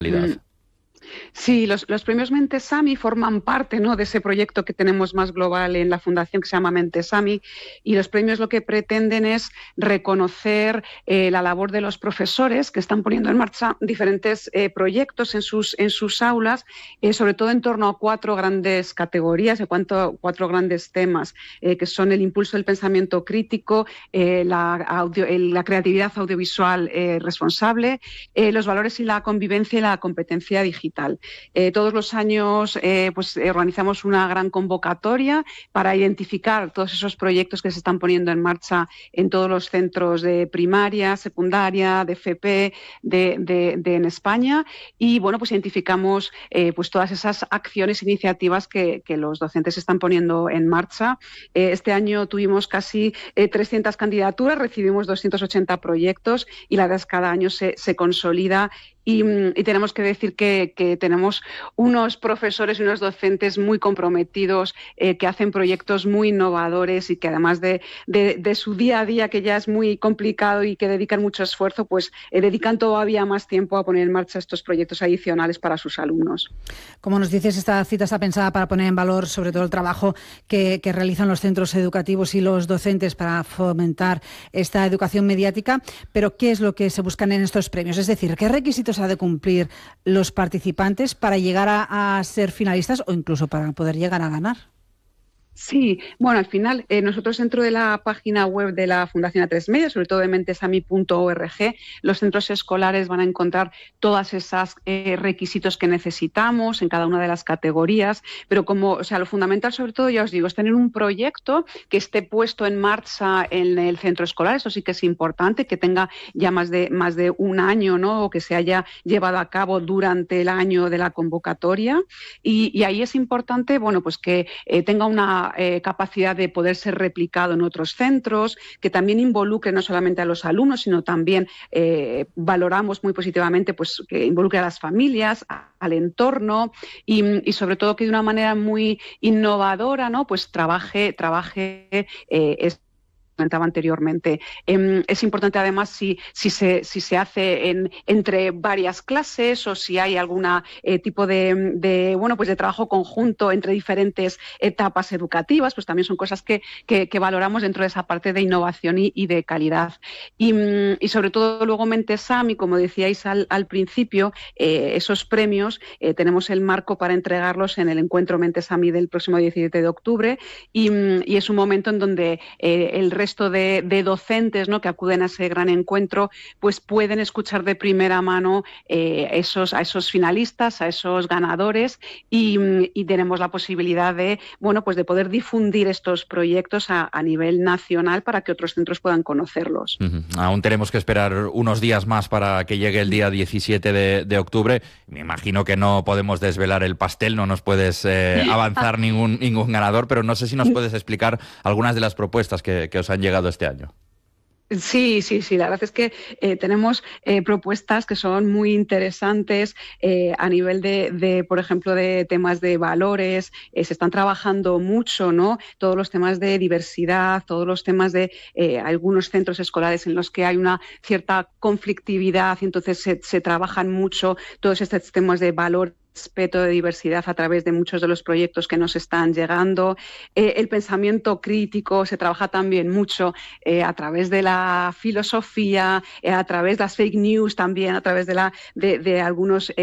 Sí, los premios Mentesami forman parte, ¿no?, de ese proyecto que tenemos más global en la Fundación que se llama Mentesami, y los premios lo que pretenden es reconocer la labor de los profesores que están poniendo en marcha diferentes proyectos en sus aulas, sobre todo en torno a 4 grandes categorías, 4 grandes temas, que son el impulso del pensamiento crítico, la creatividad audiovisual responsable, los valores y la convivencia y la competencia digital. Todos los años organizamos una gran convocatoria para identificar todos esos proyectos que se están poniendo en marcha en todos los centros de primaria, secundaria, de FP en España, y bueno, pues identificamos todas esas acciones e iniciativas que los docentes están poniendo en marcha. Este año tuvimos casi 300 candidaturas, recibimos 280 proyectos y la verdad es que cada año se consolida. Y tenemos que decir que tenemos unos profesores y unos docentes muy comprometidos, que hacen proyectos muy innovadores y que además de su día a día, que ya es muy complicado y que dedican mucho esfuerzo, pues dedican todavía más tiempo a poner en marcha estos proyectos adicionales para sus alumnos. Como nos dices, esta cita está pensada para poner en valor sobre todo el trabajo que realizan los centros educativos y los docentes para fomentar esta educación mediática, pero ¿qué es lo que se buscan en estos premios? Es decir, ¿qué requisitos ha de cumplir los participantes para llegar a ser finalistas o incluso para poder llegar a ganar? Sí, bueno, al final nosotros dentro de la página web de la Fundación A3 Media, sobre todo de mentesami.org, los centros escolares van a encontrar todas esas requisitos que necesitamos en cada una de las categorías, pero lo fundamental sobre todo, ya os digo, es tener un proyecto que esté puesto en marcha en el centro escolar. Eso sí que es importante, que tenga ya más de un año, ¿no?, o que se haya llevado a cabo durante el año de la convocatoria, y ahí es importante, bueno, pues que tenga una capacidad de poder ser replicado en otros centros, que también involucre no solamente a los alumnos, sino también valoramos muy positivamente pues que involucre a las familias, al entorno, y sobre todo que de una manera muy innovadora, ¿no?, pues trabaje comentaba anteriormente. Es importante además si se hace entre varias clases o si hay algún tipo de trabajo conjunto entre diferentes etapas educativas, pues también son cosas que valoramos dentro de esa parte de innovación y de calidad. Y sobre todo luego Mentesami, como decíais al principio, esos premios, tenemos el marco para entregarlos en el encuentro Mentesami del próximo 17 de octubre, y es un momento en donde el resto de docentes, ¿no?, que acuden a ese gran encuentro, pues pueden escuchar de primera mano a esos finalistas, a esos ganadores, y tenemos la posibilidad de poder difundir estos proyectos a nivel nacional para que otros centros puedan conocerlos. Aún tenemos que esperar unos días más para que llegue el día 17 de octubre. Me imagino que no podemos desvelar el pastel, no nos puedes avanzar ningún ganador, pero no sé si nos puedes explicar algunas de las propuestas que os han llegado este año. Sí, la verdad es que tenemos propuestas que son muy interesantes a nivel de, por ejemplo, de temas de valores. Se están trabajando mucho, ¿no?, todos los temas de diversidad, todos los temas de algunos centros escolares en los que hay una cierta conflictividad, y entonces se trabajan mucho todos estos temas de valor, respeto, de diversidad a través de muchos de los proyectos que nos están llegando. El pensamiento crítico se trabaja también mucho a través de la filosofía, a través de las fake news también, a través de algunos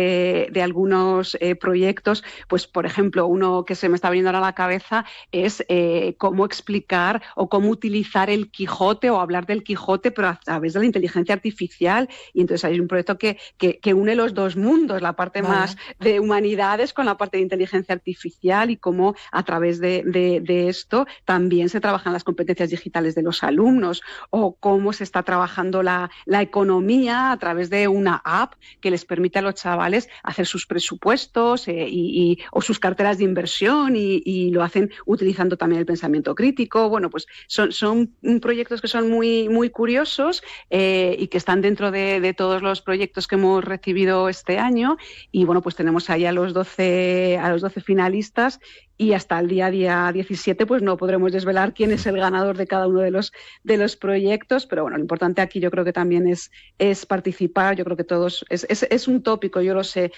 proyectos. Pues, por ejemplo, uno que se me está viniendo ahora a la cabeza es cómo explicar o cómo utilizar el Quijote o hablar del Quijote, pero a través de la inteligencia artificial. Y entonces hay un proyecto que une los dos mundos, la parte más de humanidades con la parte de inteligencia artificial, y cómo a través de esto también se trabajan las competencias digitales de los alumnos, o cómo se está trabajando la economía a través de una app que les permite a los chavales hacer sus presupuestos o sus carteras de inversión, y lo hacen utilizando también el pensamiento crítico. Bueno, pues son proyectos que son muy, muy curiosos y que están dentro de todos los proyectos que hemos recibido este año, y bueno, pues tenemos tenemos ahí a los 12 finalistas, y hasta el día 17 pues no podremos desvelar quién es el ganador de cada uno de los proyectos, pero bueno, lo importante aquí yo creo que también es participar. Yo creo que todos, es un tópico, yo lo sé,